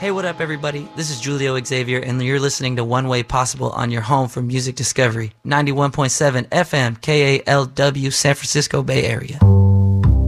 Hey, what up, everybody? This is Julio Xavier, and you're listening to One Way Possible on your home for music discovery. 91.7 FM, KALW, San Francisco Bay Area.